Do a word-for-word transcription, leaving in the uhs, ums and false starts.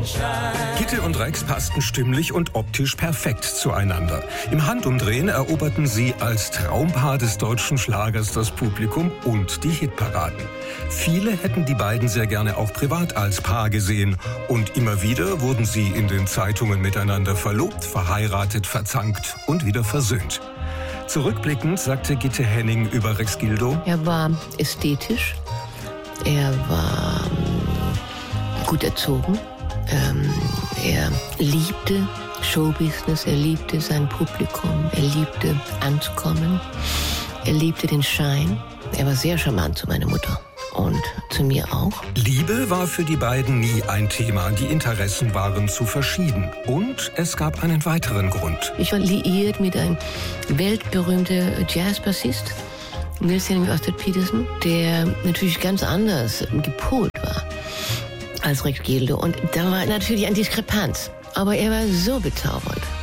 Gitte und Rex passten stimmlich und optisch perfekt zueinander. Im Handumdrehen eroberten sie als Traumpaar des deutschen Schlagers das Publikum und die Hitparaden. Viele hätten die beiden sehr gerne auch privat als Paar gesehen. Und immer wieder wurden sie in den Zeitungen miteinander verlobt, verheiratet, verzankt und wieder versöhnt. Zurückblickend sagte Gitte Henning über Rex Gildo: Er war ästhetisch, er war gut erzogen, ähm, er liebte Showbusiness, er liebte sein Publikum, er liebte anzukommen, er liebte den Schein. Er war sehr charmant zu meiner Mutter und zu mir auch. Liebe war für die beiden nie ein Thema, die Interessen waren zu verschieden. Und es gab einen weiteren Grund. Ich war liiert mit einem weltberühmten Jazzbassist, Nils Henning Ørsted Pedersen, der natürlich ganz anders gepolt war als Rex Gildo. Und da war natürlich eine Diskrepanz. Aber er war so bezaubert.